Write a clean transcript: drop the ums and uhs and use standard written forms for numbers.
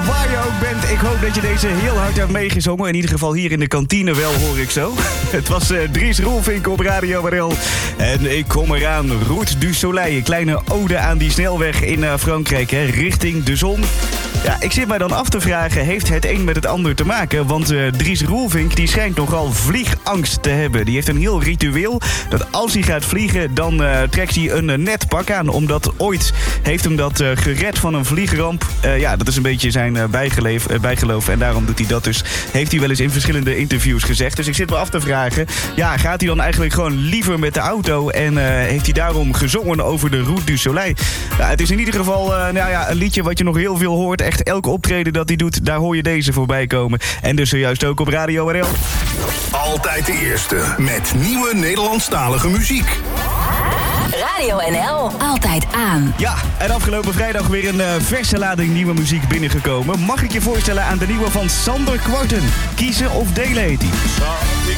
waar je ook bent, ik hoop dat je deze heel hard hebt meegezongen. In ieder geval hier in de kantine wel, hoor ik zo. Het was Dries Roelvink op Radio RL. En ik kom eraan, Route du Soleil. Een kleine ode aan die snelweg in Frankrijk, hè, richting de zon. Ja, ik zit mij dan af te vragen, heeft het een met het ander te maken? Want Dries Roelvink die schijnt nogal vliegangst te hebben. Die heeft een heel ritueel dat als hij gaat vliegen, dan trekt hij een net pak aan. Omdat ooit heeft hem dat gered van een vliegramp. Ja, dat is een beetje zijn bijgeloof. En daarom doet hij dat dus. Heeft hij wel eens in verschillende interviews gezegd. Dus ik zit me af te vragen, ja, gaat hij dan eigenlijk gewoon liever met de auto? En heeft hij daarom gezongen over de Route du Soleil? Ja, het is in ieder geval een liedje wat je nog heel veel hoort. Echt elke optreden dat hij doet, daar hoor je deze voorbij komen. En dus zojuist ook op Radio RL. Altijd de eerste met nieuwe Nederlandstalige muziek. Radio NL, altijd aan. Ja, en afgelopen vrijdag weer een verse lading nieuwe muziek binnengekomen. Mag ik je voorstellen aan de nieuwe van Sander Kwarten? Kiezen of delen heet die. Zat ik